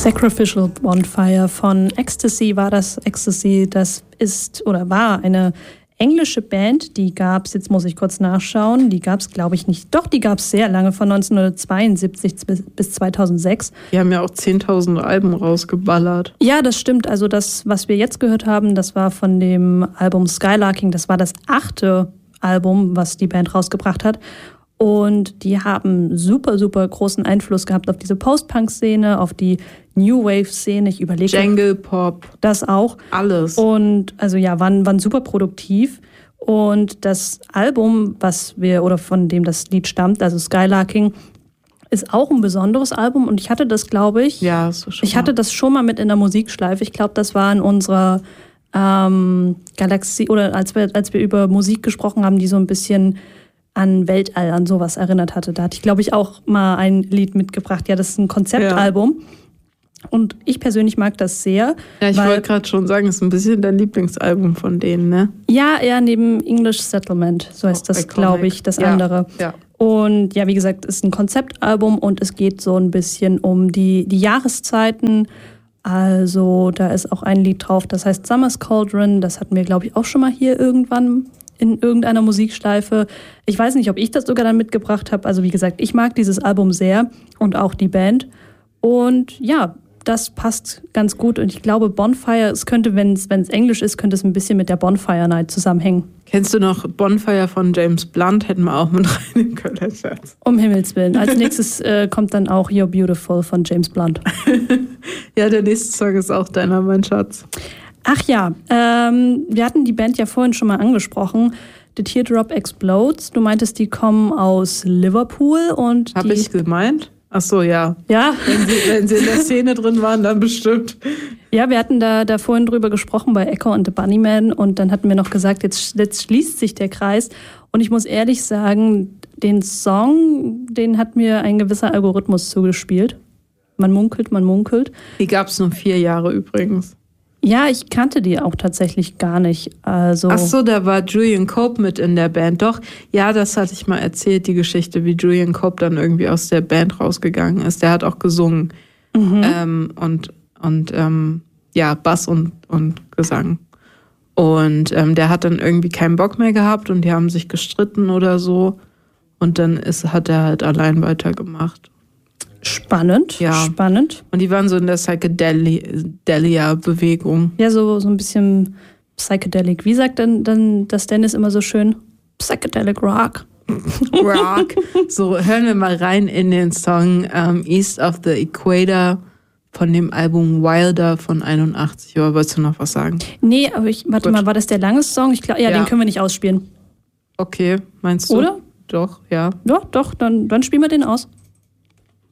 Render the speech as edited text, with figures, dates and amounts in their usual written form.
Sacrificial Bonfire von Ecstasy war das. Ecstasy, das ist oder war eine englische Band, die gab es, jetzt muss ich kurz nachschauen, die gab es, glaube ich, nicht. Doch, die gab es sehr lange, von 1972 bis 2006. Die haben ja auch 10.000 Alben rausgeballert. Ja, das stimmt. Also das, was wir jetzt gehört haben, das war von dem Album Skylarking. Das war das 8. Album, was die Band rausgebracht hat. Und die haben super, super großen Einfluss gehabt auf diese Post-Punk-Szene, auf die New Wave-Szene. Ich überlege. Jungle Pop. Das auch. Alles. Und also ja, waren super produktiv. Und das Album, von dem das Lied stammt, also Skylarking, ist auch ein besonderes Album. Und ich hatte das, glaube ich. Ja, so schon. Ich hatte das schon mal mit in der Musikschleife. Ich glaube, das war in unserer Galaxie, oder als wir über Musik gesprochen haben, die so ein bisschen an Weltall, an sowas erinnert hatte. Da hatte ich, glaube ich, auch mal ein Lied mitgebracht. Ja, das ist ein Konzeptalbum. Ja. Und ich persönlich mag das sehr. Ja, ich wollte gerade schon sagen, es ist ein bisschen dein Lieblingsalbum von denen, ne? Ja, eher neben English Settlement. So heißt das, glaube ich, das andere. Ja. Und ja, wie gesagt, es ist ein Konzeptalbum und es geht so ein bisschen um die Jahreszeiten. Also da ist auch ein Lied drauf, das heißt Summer's Cauldron. Das hatten wir, glaube ich, auch schon mal hier irgendwann in irgendeiner Musikschleife. Ich weiß nicht, ob ich das sogar dann mitgebracht habe. Also wie gesagt, ich mag dieses Album sehr und auch die Band. Und ja, das passt ganz gut. Und ich glaube, Bonfire, es könnte, wenn es Englisch ist, könnte es ein bisschen mit der Bonfire Night zusammenhängen. Kennst du noch Bonfire von James Blunt? Hätten wir auch mit rein in Kölner Schatz. Um Himmels Willen. Als nächstes kommt dann auch You're Beautiful von James Blunt. Ja, der nächste Song ist auch deiner, mein Schatz. Ach ja, wir hatten die Band ja vorhin schon mal angesprochen. The Teardrop Explodes. Du meintest, die kommen aus Liverpool und Hab ich gemeint? Ach so, ja. Ja. Wenn sie in der Szene drin waren, dann bestimmt. Ja, wir hatten da vorhin drüber gesprochen bei Echo and the Bunnymen und dann hatten wir noch gesagt, jetzt schließt sich der Kreis. Und ich muss ehrlich sagen, den Song, den hat mir ein gewisser Algorithmus zugespielt. Man munkelt. Die gab es nur 4 Jahre übrigens. Ja, ich kannte die auch tatsächlich gar nicht. Also ach so, da war Julian Cope mit in der Band. Doch, ja, das hatte ich mal erzählt, die Geschichte, wie Julian Cope dann irgendwie aus der Band rausgegangen ist. Der hat auch gesungen. Ja, Bass und Gesang. Und der hat dann irgendwie keinen Bock mehr gehabt und die haben sich gestritten oder so. Und dann hat er halt allein weitergemacht. Spannend, ja. Spannend. Und die waren so in der Psychedelia-Bewegung. Ja, so ein bisschen psychedelic. Wie sagt denn das Dennis immer so schön? Psychedelic Rock. Rock. So, hören wir mal rein in den Song East of the Equator von dem Album Wilder von 81. Oder wolltest du noch was sagen? Nee, aber warte mal, war das der lange Song? Ich glaube, ja, den können wir nicht ausspielen. Okay, meinst du? Oder? Doch, ja. Ja, doch, dann spielen wir den aus.